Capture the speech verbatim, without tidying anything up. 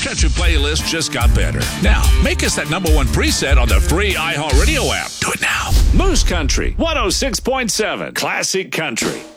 country playlist just got better. Now, make us that number one preset on the free iHeartRadio app. Do it now. Moose Country, one oh six point seven, Classic Country.